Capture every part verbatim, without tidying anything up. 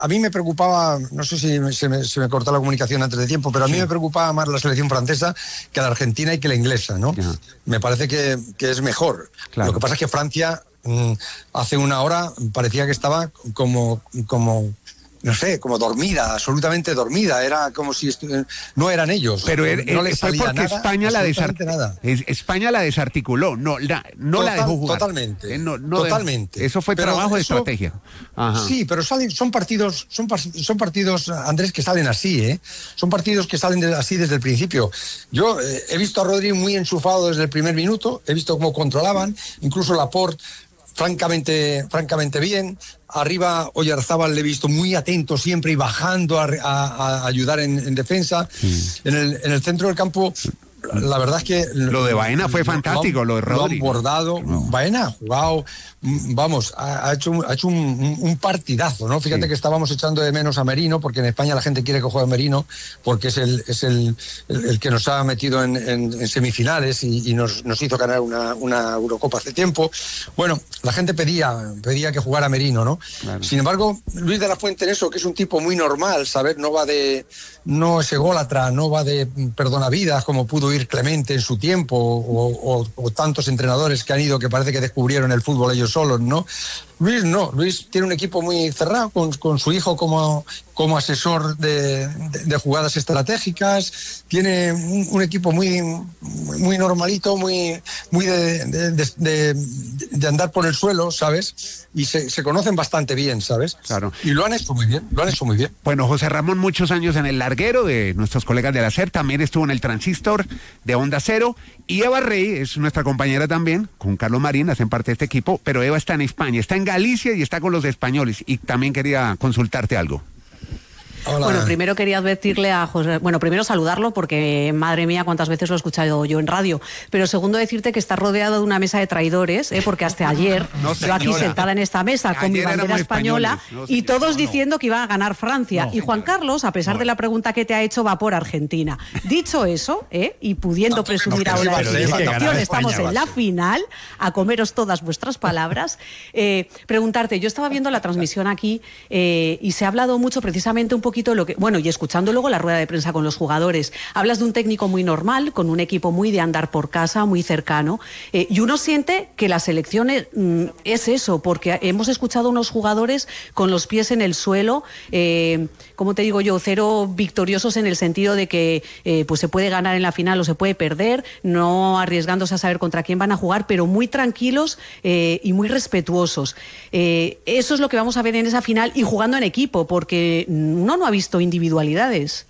a mí me preocupaba, no sé si me, se, me, se me cortó la comunicación antes de tiempo, pero a mí sí. me preocupaba más la selección francesa que la argentina y que la inglesa, ¿no? Yeah. Me parece que, que es mejor. Claro. Lo que pasa es que Francia mmm, hace una hora parecía que estaba como... como no sé, como dormida, absolutamente dormida, era como si estu- no eran ellos. Pero er, no er, fue porque nada, España, la desart- nada. España la desarticuló, no, la, no Total, la dejó jugar. Totalmente, eh, no, no totalmente. Dejó. Eso fue pero trabajo eso, de estrategia. Ajá. Sí, pero salen, son partidos, son, son partidos, Andrés, que salen así, ¿eh? Son partidos que salen de, así desde el principio. Yo eh, he visto a Rodri muy enchufado desde el primer minuto, he visto cómo controlaban, incluso Laporte francamente, francamente bien. Arriba Oyarzábal le he visto muy atento siempre y bajando a, a, a ayudar en, en defensa. Sí. En el, en el centro del campo, la verdad es que... Lo de Baena fue fantástico, lo, lo de Rodri. Lo han bordado. No. Baena ha jugado, vamos, ha, ha hecho, ha hecho un, un partidazo, ¿no? Fíjate sí. que estábamos echando de menos a Merino, porque en España la gente quiere que juegue Merino, porque es el, es el, el, el que nos ha metido en, en, en semifinales y, y nos, nos hizo ganar una, una Eurocopa hace tiempo. Bueno, la gente pedía, pedía que jugara Merino, ¿no? Claro. Sin embargo, Luis de la Fuente en eso, que es un tipo muy normal, ¿sabes? No va de... no es ególatra, no va de perdonavidas como pudo ir Clemente en su tiempo o, o, o tantos entrenadores que han ido que parece que descubrieron el fútbol ellos solos, ¿no? Luis no, Luis tiene un equipo muy cerrado con, con su hijo como, como asesor de, de, de jugadas estratégicas, tiene un, un equipo muy, muy normalito, muy, muy de, de, de, de, de andar por el suelo, ¿sabes? Y se, se conocen bastante bien, ¿sabes? Claro. Y lo han hecho muy bien, lo han hecho muy bien. Bueno, José Ramón, muchos años en el larguero de nuestros colegas de la SER, también estuvo en el Transistor de Onda Cero, y Eva Rey es nuestra compañera también, con Carlos Marín, hacen parte de este equipo, pero Eva está en España, está en Galicia y está con los españoles, y también quería consultarte algo. Hola. Bueno, primero quería advertirle a José, bueno, primero saludarlo porque madre mía cuántas veces lo he escuchado yo en radio, pero segundo decirte que está rodeado de una mesa de traidores, ¿eh? Porque hasta ayer no, yo aquí sentada en esta mesa con ayer mi bandera española no, y todos no, diciendo que iba a ganar Francia no, y Juan Carlos, a pesar no. de la pregunta que te ha hecho, va por Argentina. Dicho eso, ¿eh? Y pudiendo no, presumir no, ahora de la selección, estamos en la final, a comeros todas vuestras palabras, eh, preguntarte, yo estaba viendo la transmisión aquí eh, y se ha hablado mucho precisamente un poco poquito lo que, bueno, y escuchando luego la rueda de prensa con los jugadores, hablas de un técnico muy normal, con un equipo muy de andar por casa, muy cercano, eh, y uno siente que la selección es, mm, es eso, porque hemos escuchado unos jugadores con los pies en el suelo, eh, como te digo yo, cero victoriosos en el sentido de que eh, pues se puede ganar en la final o se puede perder, no arriesgándose a saber contra quién van a jugar, pero muy tranquilos eh, y muy respetuosos. Eh, eso es lo que vamos a ver en esa final y jugando en equipo, porque uno no ha visto individualidades.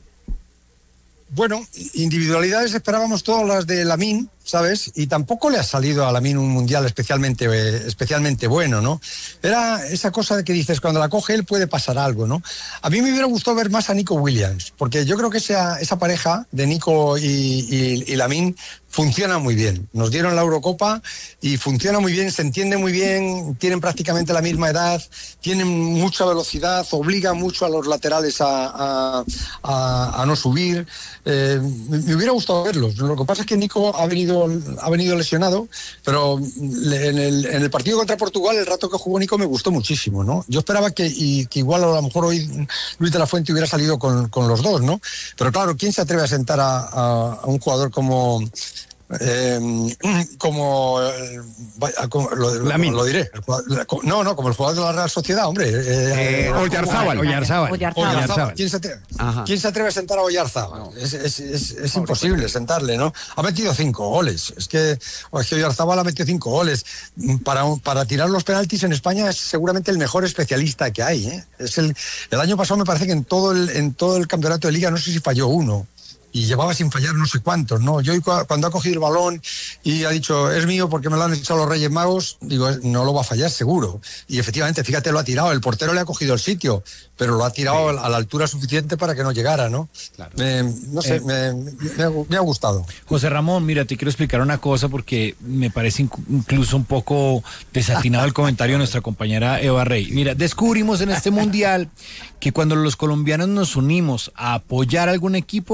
Bueno, individualidades esperábamos todas las de Lamine, ¿sabes? Y tampoco le ha salido a Lamine un mundial especialmente, eh, especialmente bueno, ¿no? Era esa cosa de que dices, cuando la coge él puede pasar algo, ¿no? A mí me hubiera gustado ver más a Nico Williams, porque yo creo que esa, esa pareja de Nico y, y, y Lamine funciona muy bien. Nos dieron la Eurocopa y funciona muy bien, se entiende muy bien, tienen prácticamente la misma edad, tienen mucha velocidad, obligan mucho a los laterales a, a, a, a no subir. Eh, me hubiera gustado verlos. Lo que pasa es que Nico ha venido, ha venido lesionado, pero en el, en el partido contra Portugal, el rato que jugó Nico me gustó muchísimo, ¿no? Yo esperaba que, y, que igual a lo mejor hoy Luis de la Fuente hubiera salido con, con los dos, ¿no? Pero claro, ¿quién se atreve a sentar a, a, a un jugador como... Eh, como, como lo, lo, lo diré no, no, como el jugador de la Real Sociedad, hombre eh, eh, Oyarzábal Oyarzábal. Oyarzábal. Oyarzábal. ¿Quién, se atreve, ¿Quién se atreve a sentar a Oyarzábal? No. Es, es, es, es imposible sentarle, ¿no? Ha metido cinco goles, es que, es que Oyarzábal ha metido cinco goles para, para tirar los penaltis en España. Es seguramente el mejor especialista que hay, ¿eh? Es el, el año pasado me parece que en todo el, en todo el campeonato de Liga no sé si falló uno y llevaba sin fallar no sé cuántos, ¿no? Yo cuando ha cogido el balón y ha dicho, es mío porque me lo han echado los Reyes Magos, digo, no lo va a fallar seguro. Y efectivamente, fíjate, lo ha tirado, el portero le ha cogido el sitio, pero lo ha tirado sí. a la altura suficiente para que no llegara, ¿no? Claro. Me, no sé, eh, me, me, ha, me ha gustado. José Ramón, mira, te quiero explicar una cosa porque me parece incluso un poco desatinado el comentario de nuestra compañera Eva Rey. Mira, descubrimos en este mundial que cuando los colombianos nos unimos a apoyar a algún equipo, ese equipo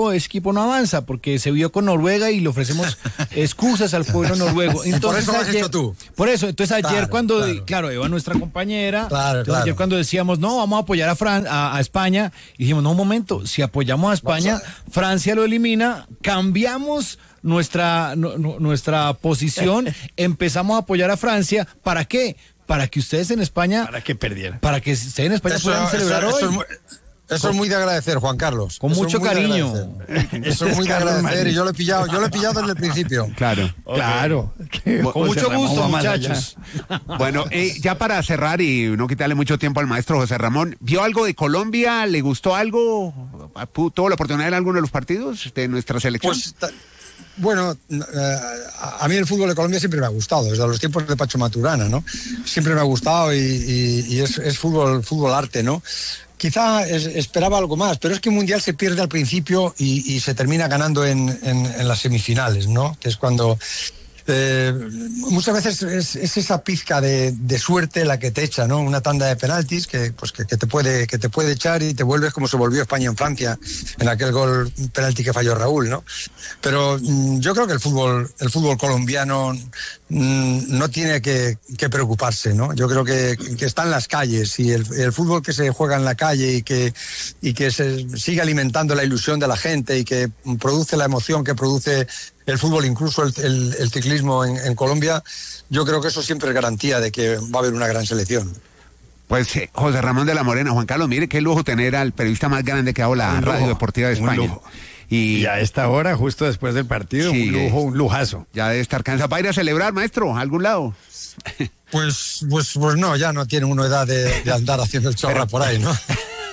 equipo no avanza, porque se vio con Noruega y le ofrecemos excusas al pueblo noruego. Entonces, por eso lo has ayer, hecho tú. Por eso, entonces ayer Claro, cuando, claro. claro, Eva, nuestra compañera, Claro, claro. ayer cuando decíamos, no, vamos a apoyar a, Fran, a, a España, y dijimos, no, un momento, si apoyamos a España, a... Francia lo elimina, cambiamos nuestra, no, no, nuestra posición, empezamos a apoyar a Francia, ¿para qué? Para que ustedes en España... Para que perdieran. Para que ustedes en España Eso, puedan eso, celebrar eso hoy. es muy, eso es muy de agradecer, Juan Carlos. Con Eso mucho es muy de cariño. agradecer. Eso es muy de agradecer y yo lo he pillado, yo lo he pillado desde el principio. Claro. Okay. Claro. Con mucho Ramón gusto, va más muchachos. Bueno, eh, ya para cerrar y no quitarle mucho tiempo al maestro José Ramón, ¿vio algo de Colombia? ¿Le gustó algo? ¿Tuvo la oportunidad de ver alguno de los partidos de nuestra selección? Pues, ta- bueno, eh, a mí el fútbol de Colombia siempre me ha gustado, desde los tiempos de Pacho Maturana, ¿no? Siempre me ha gustado y, y, y es, es fútbol, fútbol arte, ¿no? Quizá es, esperaba algo más, pero es que un mundial se pierde al principio y, y se termina ganando en, en, en las semifinales, ¿no? Que es cuando... Eh, muchas veces es, es esa pizca de, de suerte la que te echa, ¿no? Una tanda de penaltis que, pues que, que, te puede, que te puede echar y te vuelves como se volvió España en Francia en aquel gol penalti que falló Raúl, ¿no? Pero mm, yo creo que el fútbol, el fútbol colombiano mm, no tiene que, que preocuparse, ¿no? Yo creo que, que está en las calles y el, el fútbol que se juega en la calle y que, y que se sigue alimentando la ilusión de la gente y que produce la emoción que produce el fútbol, incluso el, el, el ciclismo en, en Colombia, yo creo que eso siempre es garantía de que va a haber una gran selección. Pues eh, José Ramón de la Morena, Juan Carlos, mire qué lujo tener al periodista más grande que ha dado la Un lujo, Radio Deportiva de un España. lujo. Y, Y a esta hora, justo después del partido, Sí, un lujo, un lujazo. ya debe estar cansado. ¿Va a ir a celebrar, maestro, a algún lado? Pues, pues, pues no, ya no tiene uno edad de, de andar haciendo el chorra por ahí, ¿no?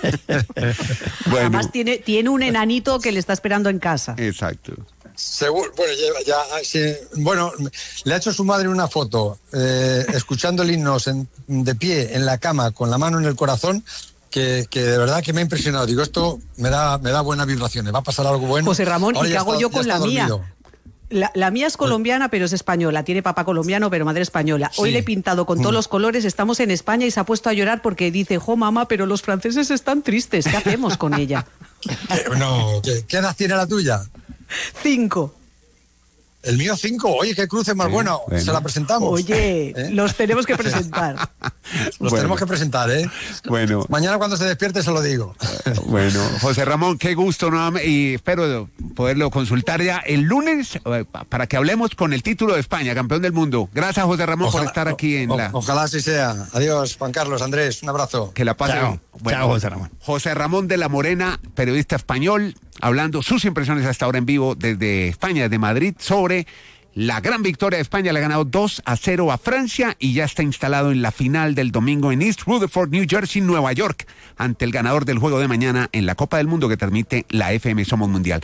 Bueno, Además tiene, tiene un enanito que le está esperando en casa. exacto. Seguro, bueno, ya, ya, sí, bueno, le ha hecho su madre una foto, eh, escuchando el himno en, de pie en la cama, con la mano en el corazón, que, que de verdad que me ha impresionado. Digo, esto me da, me da buenas vibraciones, va a pasar algo bueno. José Ramón, Ahora ¿y qué ya hago está- yo ya con está la mía? dormido. La, la mía es colombiana, pero es española. Tiene papá colombiano, pero madre española. Hoy Sí. le he pintado con todos los colores. Estamos en España y se ha puesto a llorar porque dice, jo, mamá, pero los franceses están tristes. ¿Qué hacemos con ella? Eh, no, ¿qué, ¿qué edad tiene la tuya? Cinco. El mío cinco, oye, qué cruce más Sí, bueno. bueno. Se la presentamos. Oye, ¿Eh? los tenemos que presentar. Los Bueno. tenemos que presentar, ¿eh? Bueno, Mañana cuando se despierte se lo digo. bueno, José Ramón, qué gusto nuevamente y espero poderlo consultar ya el lunes eh, pa- para que hablemos con el título de España, campeón del mundo. Gracias, José Ramón, por estar aquí en o- la... Ojalá así sea. Adiós, Juan Carlos, Andrés, un abrazo. Que la pase. Chao. Chao, José Ramón. José Ramón de la Morena, periodista español, hablando sus impresiones hasta ahora en vivo desde España, desde Madrid, sobre la gran victoria de España. Le ha ganado dos a cero a Francia y ya está instalado en la final del domingo en East Rutherford, New Jersey, Nueva York, ante el ganador del juego de mañana en la Copa del Mundo que transmite la F M Somos Mundial.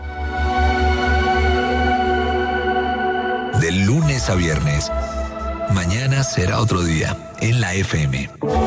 De lunes a viernes. Mañana será otro día en la F M.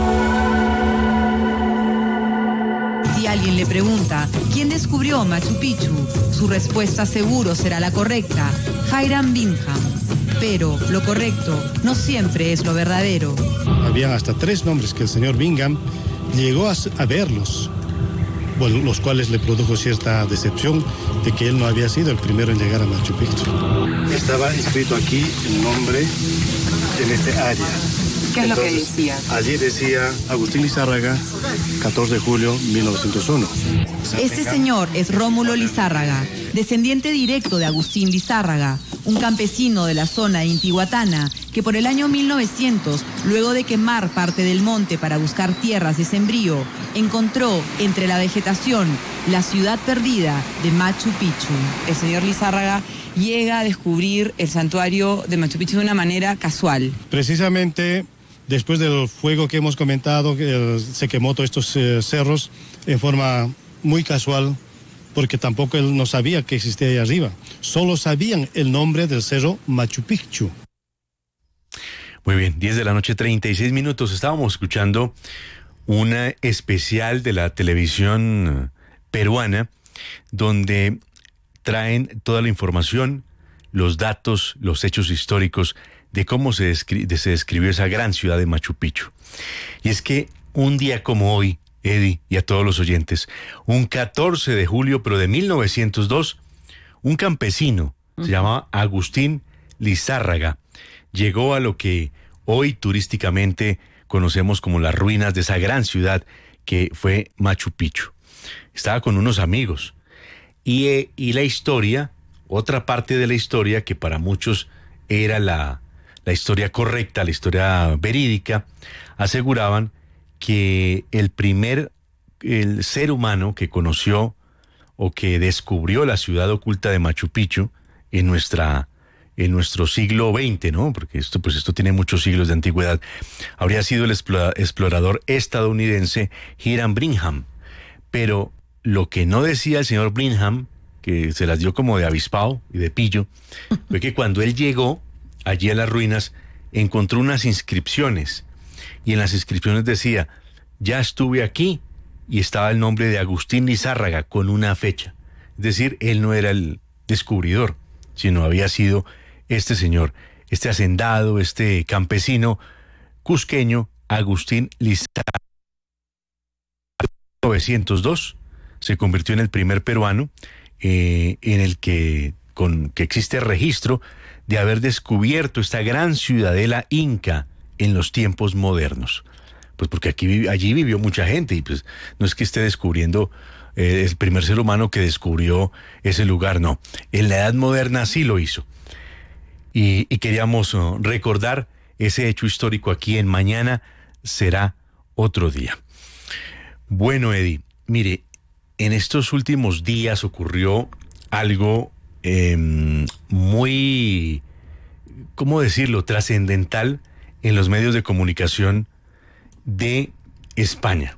Si alguien le pregunta, ¿quién descubrió Machu Picchu? Su respuesta seguro será la correcta, Hiram Bingham. Pero lo correcto no siempre es lo verdadero. Había hasta tres nombres que el señor Bingham llegó a, a verlos, bueno, los cuales le produjo cierta decepción de que él no había sido el primero en llegar a Machu Picchu. Estaba escrito aquí el nombre en este área. ¿Qué es lo que Entonces, decía? Allí decía Agustín Lizárraga, catorce de julio de mil novecientos uno. Este señor es Rómulo Lizárraga, descendiente directo de Agustín Lizárraga, un campesino de la zona de Intihuatana que por el año mil novecientos, luego de quemar parte del monte para buscar tierras de sembrío, encontró entre la vegetación la ciudad perdida de Machu Picchu. El señor Lizárraga llega a descubrir el santuario de Machu Picchu de una manera casual. Precisamente después del fuego que hemos comentado, que eh, se quemó todos estos eh, cerros en forma muy casual, porque tampoco él no sabía que existía ahí arriba. Solo sabían el nombre del cerro Machu Picchu. Muy bien, diez de la noche, treinta y seis minutos. Estábamos escuchando una especial de la televisión peruana donde traen toda la información, los datos, los hechos históricos de cómo se, descri- de- se describió esa gran ciudad de Machu Picchu. Y es que un día como hoy, Eddie, y a todos los oyentes. Un catorce de julio, pero de mil novecientos dos, un campesino, uh-huh. se llamaba Agustín Lizárraga, llegó a lo que hoy turísticamente conocemos como las ruinas de esa gran ciudad que fue Machu Picchu. Estaba con unos amigos y, eh, y la historia, otra parte de la historia que para muchos era la, la historia correcta, la historia verídica, aseguraban que el primer el ser humano que conoció o que descubrió la ciudad oculta de Machu Picchu en nuestra en nuestro siglo veinte, ¿no? Porque esto, pues esto tiene muchos siglos de antigüedad, habría sido el explorador estadounidense Hiram Bingham. Pero lo que no decía el señor Bingham, que se las dio como de avispao y de pillo, fue que cuando él llegó allí a las ruinas, encontró unas inscripciones, y en las inscripciones decía, ya estuve aquí, y estaba el nombre de Agustín Lizárraga con una fecha. Es decir, él no era el descubridor, sino había sido este señor, este hacendado, este campesino cusqueño, Agustín Lizárraga. En mil novecientos dos se convirtió en el primer peruano eh, en el que, con, que existe registro de haber descubierto esta gran ciudadela inca en los tiempos modernos. Pues porque aquí allí vivió mucha gente y pues no es que esté descubriendo eh, el primer ser humano que descubrió ese lugar, no. En la edad moderna sí lo hizo. Y, y queríamos uh, recordar ese hecho histórico aquí en Mañana Será Otro Día. Bueno, Eddie, mire, en estos últimos días ocurrió algo eh, muy, ¿cómo decirlo?, trascendental en los medios de comunicación de España.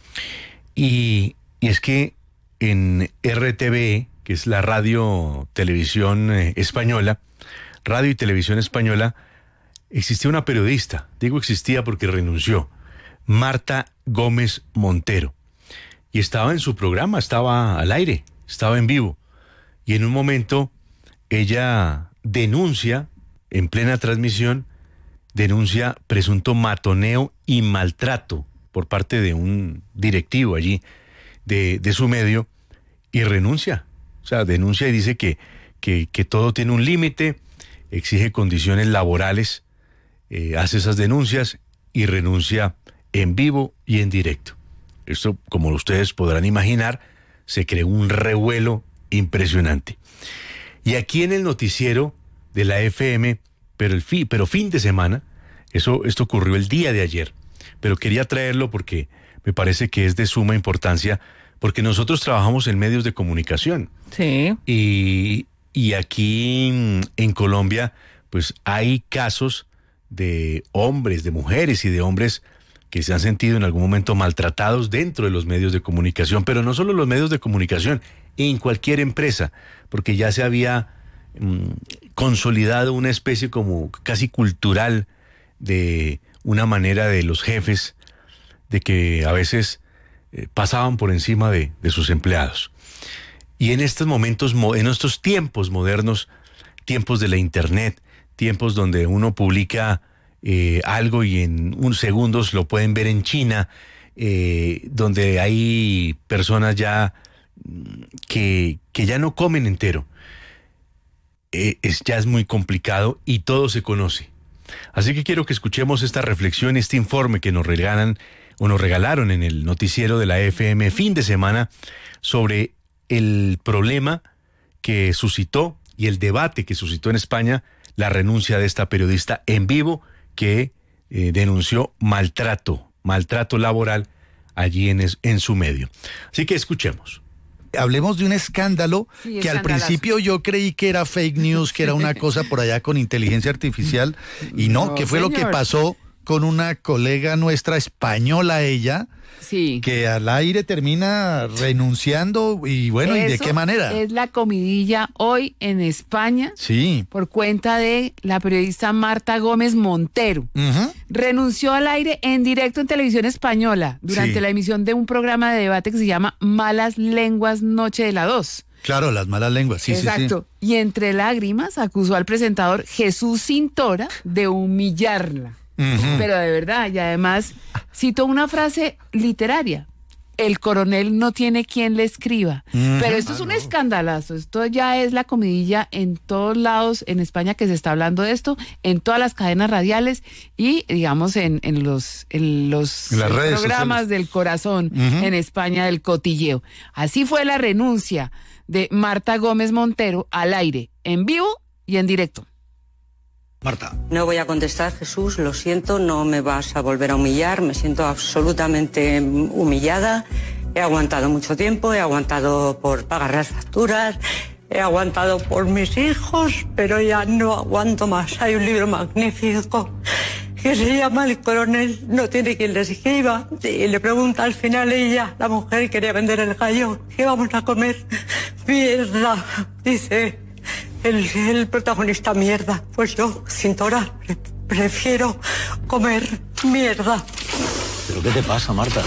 Y, y es que en R T V E, que es la radio televisión eh, española, radio y televisión española, existía una periodista, digo existía porque renunció, Marta Gómez Montero, y estaba en su programa, estaba al aire, estaba en vivo, y en un momento ella denuncia, en plena transmisión, denuncia presunto matoneo y maltrato por parte de un directivo allí de, de su medio, y renuncia. O sea, denuncia y dice que, que, que todo tiene un límite, exige condiciones laborales, eh, hace esas denuncias y renuncia en vivo y en directo. Esto, como ustedes podrán imaginar, se creó un revuelo impresionante. Y aquí en el noticiero de la F M, pero, el fi, pero fin de semana, eso, esto ocurrió el día de ayer, pero quería traerlo porque me parece que es de suma importancia, porque nosotros trabajamos en medios de comunicación. Sí. Y, y aquí en Colombia, pues hay casos de hombres, de mujeres y de hombres que se han sentido en algún momento maltratados dentro de los medios de comunicación, pero no solo los medios de comunicación, en cualquier empresa, porque ya se había mmm, consolidado una especie como casi cultural de una manera de los jefes de que a veces eh, pasaban por encima de, de sus empleados. Y en estos momentos, en estos tiempos modernos, tiempos de la internet, tiempos donde uno publica eh, algo y en unos segundos lo pueden ver en China, eh, donde hay personas ya que, que ya no comen entero, eh, es, ya es muy complicado y todo se conoce. Así que quiero que escuchemos esta reflexión, este informe que nos regalan o nos regalaron en el noticiero de la F M fin de semana sobre el problema que suscitó y el debate que suscitó en España la renuncia de esta periodista en vivo que eh, denunció maltrato, maltrato laboral allí en, en su medio. Así que escuchemos. Hablemos de un escándalo sí, que al principio yo creí que era fake news, que era una cosa por allá con inteligencia artificial, y no, no que fue señor. Lo que pasó con una colega nuestra española, ella, sí. que al aire termina renunciando, y bueno, Eso ¿y de qué manera? Es la comidilla hoy en España, sí. por cuenta de la periodista Marta Gómez Montero. Uh-huh. Renunció al aire en directo en televisión española durante sí. la emisión de un programa de debate que se llama Malas Lenguas Noche de la dos. Claro, las malas lenguas, sí, Exacto. sí, sí. Y entre lágrimas acusó al presentador Jesús Cintora de humillarla. Uh-huh. Pero de verdad, y además citó una frase literaria. el coronel no tiene quien le escriba. Mm, Pero esto ah, es un no. escandalazo. Esto ya es la comidilla en todos lados en España que se está hablando de esto, en todas las cadenas radiales y, digamos, en, en los, en los en las redes programas sociales. del corazón uh-huh. en España del cotilleo. Así fue la renuncia de Marta Gómez Montero al aire, en vivo y en directo. Marta. No voy a contestar, Jesús, lo siento, no me vas a volver a humillar, me siento absolutamente humillada, he aguantado mucho tiempo, he aguantado por pagar las facturas, he aguantado por mis hijos, pero ya no aguanto más. Hay un libro magnífico que se llama El coronel no tiene quien le escriba, y le pregunta al final ella, la mujer quería vender el gallo, ¿qué vamos a comer? Mierda, dice... El, el protagonista, mierda. Pues yo, Cintora, pre- prefiero comer mierda. ¿Pero qué te pasa, Marta?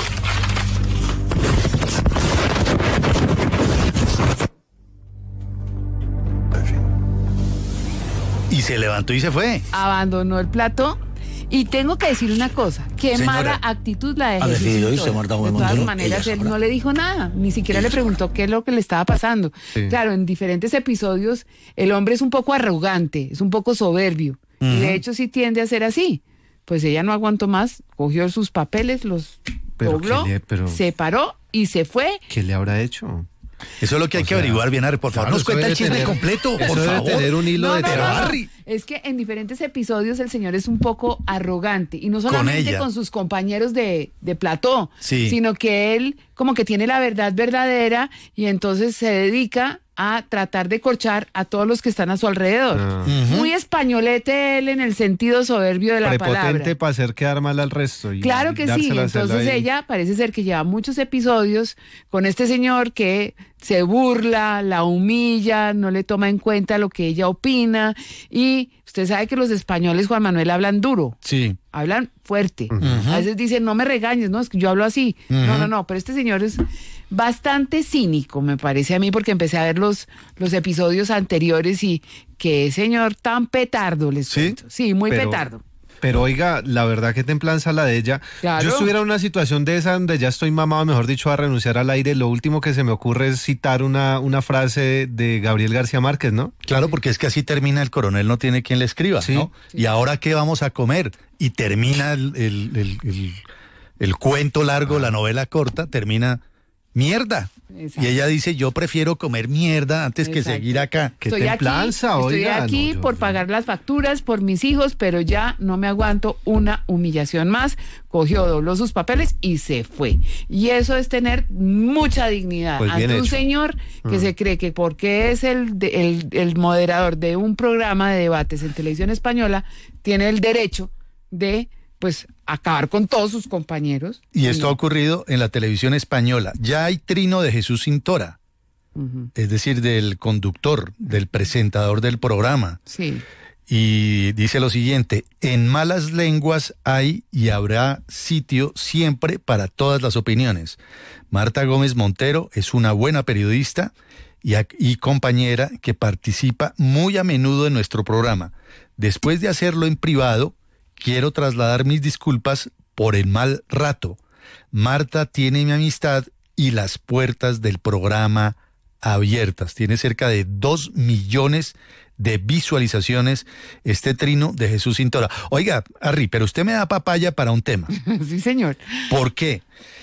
Y se levantó y se fue. Abandonó el plato. Y tengo que decir una cosa, qué Señora, mala actitud la de ha Jesús decidido Cintora. irse, Marta Gómez De todas Montero, maneras, ella él sola. no le dijo nada, ni siquiera Ella le preguntó sola. qué es lo que le estaba pasando. Sí. Claro, en diferentes episodios el hombre es un poco arrogante, es un poco soberbio, uh-huh. y de hecho sí tiende a ser así. Pues ella no aguantó más, cogió sus papeles, los Pero dobló, ¿qué le- pero- se paró y se fue. ¿Qué le habrá hecho? Eso es lo que hay O que sea, averiguar bien, Harry. Por favor, claro, nos eso cuenta el debe chisme tener- completo, eso por debe favor. tener un hilo No, de no, Pero, no, no. Harry, Es que en diferentes episodios el señor es un poco arrogante y no solamente ella. con sus compañeros de, de plató, Sí. sino que él como que tiene la verdad verdadera y entonces se dedica a tratar de corchar a todos los que están a su alrededor. Ah. Ujú. Muy españolete él en el sentido soberbio de la Prepotente palabra. para hacer quedar mal al resto. Y Claro que sí, dársela a hacerlo entonces ahí. ella parece ser que lleva muchos episodios con este señor que se burla, la humilla, no le toma en cuenta lo que ella opina y usted sabe que los españoles, Juan Manuel, hablan duro, sí. hablan fuerte. Ujú. A veces dicen, no me regañes, no, es que yo hablo así. Ujú. No, no, no, pero este señor es bastante cínico, me parece a mí, porque empecé a ver los, los episodios anteriores y qué señor tan petardo les ¿Sí? cuento. Sí, muy Pero- petardo. Pero oiga, la verdad que templanza la de ella. Claro. Yo estuviera en una situación de esa donde ya estoy mamado, mejor dicho, a renunciar al aire. Lo último que se me ocurre es citar una, una frase de Gabriel García Márquez, ¿no? Claro, porque es que así termina El coronel no tiene quien le escriba, Sí. ¿no? Y ahora qué vamos a comer. Y termina el, el, el- el- el cuento largo, la novela corta, termina mierda. Exacto. Y ella dice, yo prefiero comer mierda antes que Exacto. seguir acá. Qué Estoy aquí, templanza, estoy oiga. aquí No, yo- por yo- pagar las facturas, por mis hijos, pero ya no me aguanto una humillación más. Cogió, dobló sus papeles y se fue. Y eso es tener mucha dignidad Pues bien ante un hecho. señor que Mm. se cree que porque es el, de- el, el moderador de un programa de debates en televisión española, tiene el derecho de pues acabar con todos sus compañeros. Y esto ha ocurrido en la televisión española. Ya hay trino de Jesús Cintora, Ujú. es decir, del conductor, del presentador del programa. Sí. Y dice lo siguiente, en malas lenguas hay y habrá sitio siempre para todas las opiniones. Marta Gómez Montero es una buena periodista y, ac- y compañera que participa muy a menudo en nuestro programa. Después de hacerlo en privado, quiero trasladar mis disculpas por el mal rato. Marta tiene mi amistad y las puertas del programa abiertas. Tiene cerca de dos millones de visualizaciones este trino de Jesús Cintora. Oiga, Harry, pero usted me da papaya para un tema. Sí, señor. ¿Por qué?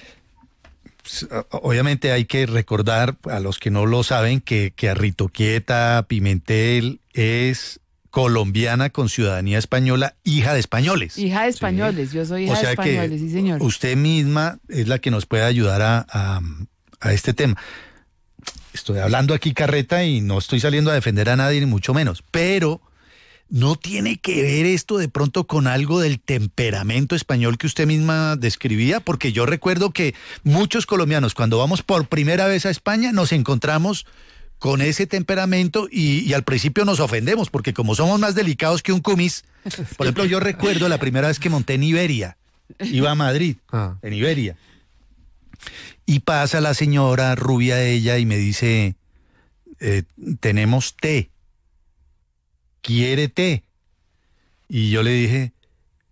Pues, obviamente hay que recordar a los que no lo saben que, que Arritoquieta Pimentel es colombiana con ciudadanía española, hija de españoles. Hija de españoles, yo soy hija O sea de españoles, que sí, señor. usted misma es la que nos puede ayudar a, a, a este tema. Estoy hablando aquí carreta y no estoy saliendo a defender a nadie, ni mucho menos, pero ¿no tiene que ver esto de pronto con algo del temperamento español que usted misma describía? Porque yo recuerdo que muchos colombianos, cuando vamos por primera vez a España, nos encontramos con ese temperamento y, y al principio nos ofendemos, porque como somos más delicados que un cumis, por ejemplo, yo recuerdo la primera vez que monté en Iberia, iba a Madrid, Ah. en Iberia, y pasa la señora rubia ella y me dice, eh, tenemos té, ¿quiere té? Y yo le dije,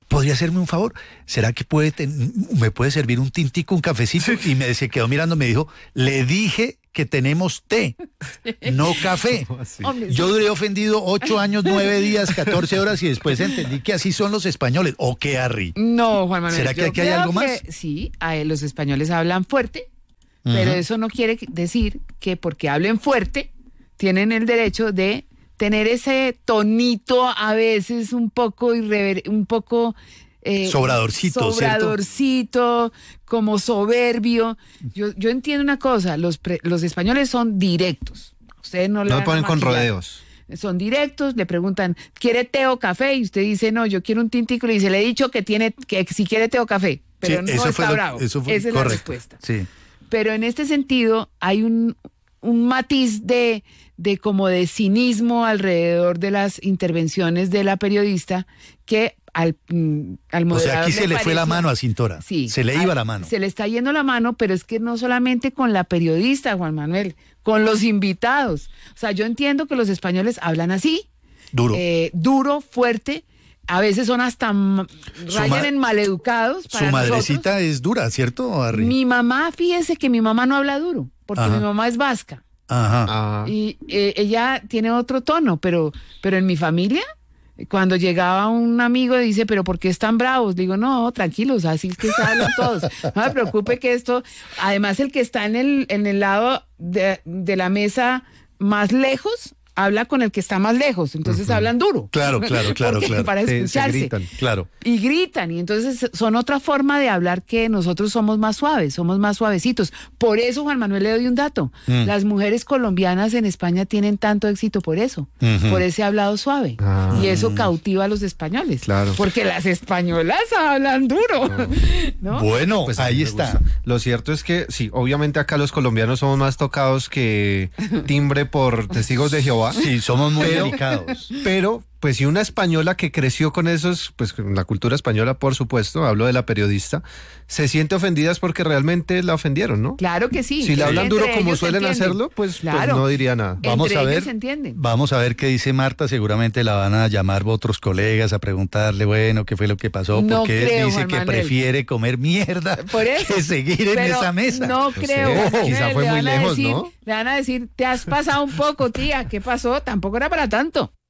¿podría hacerme un favor? ¿Será que puede ten- me puede servir un tintico, un cafecito? Y me se quedó mirando, me dijo, le dije que tenemos té, no café. Hombre, Yo sí. duré ofendido ocho años, nueve días, catorce horas y después entendí que así son los españoles. ¿O qué, Harry? No, Juan Manuel. ¿Será que yo aquí hay creo algo más? que sí, a los españoles hablan fuerte, pero Ujú. eso no quiere decir que porque hablen fuerte tienen el derecho de tener ese tonito a veces un poco irrever, un poco eh, Sobradorcito, ¿cierto? sobradorcito, como soberbio. Yo, yo entiendo una cosa, los pre- los españoles son directos. Ustedes no le No van me a ponen con maquillar. rodeos. Son directos, le preguntan, ¿quiere té o café? Y usted dice, no, yo quiero un tintico. Y le dice, le he dicho que tiene, que si quiere té o café, pero Sí, no eso está fue lo- bravo. eso fue Esa es la correcto. respuesta. Sí. Pero en este sentido hay un, un matiz de, de como de cinismo alrededor de las intervenciones de la periodista que al, mm, al O moderador sea, aquí se le fue la pareció- mano a Cintora. Sí. Se le a- iba la mano. Se le está yendo la mano, pero es que no solamente con la periodista, Juan Manuel, con los invitados. O sea, yo entiendo que los españoles hablan así. Duro. eh, duro, fuerte. A veces son hasta m- Su rayan ma- en maleducados. Su para nosotros. madrecita es dura, ¿cierto, Harry? Mi mamá, fíjese que mi mamá no habla duro, porque Ajá. mi mamá es vasca. Ajá. Ah. Y eh, ella tiene otro tono, pero, pero en mi familia, cuando llegaba un amigo y dice, pero ¿por qué están bravos? Digo, no, tranquilos, así es que se hablan todos. No me preocupe que esto, además el que está en el, en el lado de, de la mesa más lejos, habla con el que está más lejos, entonces hablan duro. Claro, claro, claro, Porque claro. Para Se- se escucharse. gritan. Claro. Y gritan, y entonces son otra forma de hablar que nosotros somos más suaves, somos más suavecitos. Por eso, Juan Manuel, le doy un dato. Mm. Las mujeres colombianas en España tienen tanto éxito por eso, Ujú. por ese hablado suave. Ah. Y eso cautiva a los españoles. Claro. Porque las españolas hablan duro. ¿no? Bueno, Pues a mí ahí me está. gusta. Lo cierto es que, sí, obviamente acá los colombianos somos más tocados que timbre por testigos de Jehová. Sí, somos muy Pero- delicados. Pero, pues si una española que creció con esos, pues con la cultura española, por supuesto, hablo de la periodista, se siente ofendida es porque realmente la ofendieron, ¿no? Claro que sí. Si le hablan Entre duro como ellos se suelen entienden. hacerlo, pues, pues Claro. no diría nada. Vamos Entre a ellos ver. se entienden. Vamos a ver qué dice Marta. Seguramente la van a llamar otros colegas a preguntarle, bueno, qué fue lo que pasó, No porque creo, dice Juan que Manuel. prefiere comer mierda Por eso. que seguir en Pero esa mesa. No Pues creo. sí, Juan Manuel, quizá fue le muy van a lejos, decir- ¿no? Le van a decir, te has pasado un poco, tía. ¿Qué pasó? Tampoco era para tanto.